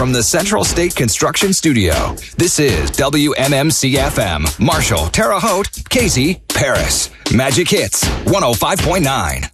from the Central State Construction Studio. This is WMMC-FM. Marshall, Terre Haute, Casey, Paris. Magic Hits, 105.9.